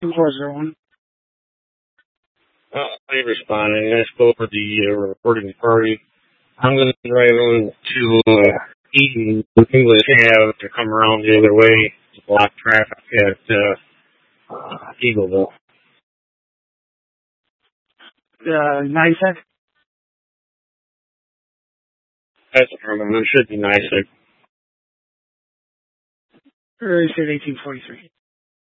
401. I responded. I spoke with the reporting party. I'm going to drive on to Eden, English Ave to come around the other way to block traffic at Eagleville. NYSEG? That's the problem. It should be nice. Or is it 1843?